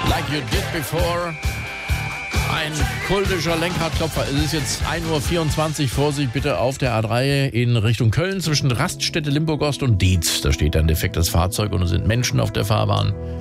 Like You Did Before. Ein kultischer Lenkrad-Klopfer. Es ist jetzt 1.24 Uhr. Vorsicht bitte auf der A3 in Richtung Köln zwischen Raststätte Limburgost und Dietz. Da steht ein defektes Fahrzeug und es sind Menschen auf der Fahrbahn.